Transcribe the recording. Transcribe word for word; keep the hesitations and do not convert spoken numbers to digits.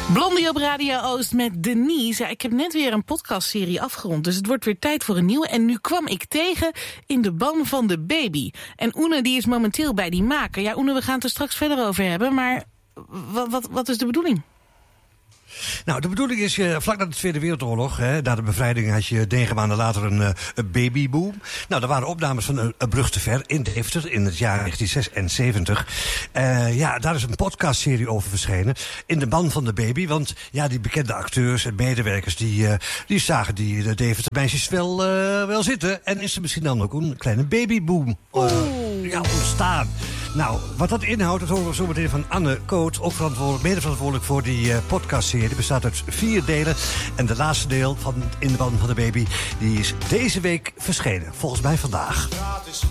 Blondie op Radio Oost met Denise. Ja, ik heb net weer een podcastserie afgerond, dus het wordt weer tijd voor een nieuwe. En nu kwam ik tegen In de ban van de baby. En Oene die is momenteel bij die maker. Ja, Oene, we gaan het er straks verder over hebben, maar wat, wat, wat is de bedoeling? Nou, de bedoeling is, je, vlak na de Tweede Wereldoorlog, hè, na de bevrijding had je negen maanden later een, uh, een babyboom. Nou, er waren opnames van een, een brug te ver in Deventer in het jaar negentien zesenzeventig. Uh, ja, daar is een podcastserie over verschenen. In de ban van de baby, want ja, die bekende acteurs en medewerkers, die, uh, die zagen die de Deventer meisjes wel, uh, wel zitten. En is er misschien dan ook een kleine babyboom uh, ja, ontstaan. Nou, wat dat inhoudt, dat horen we zo meteen van Anne Koot, ook verantwoordelijk, mede verantwoordelijk voor die uh, podcastserie. Die bestaat uit vier delen. En de laatste deel van In de ban van de baby, die is deze week verschenen. Volgens mij vandaag.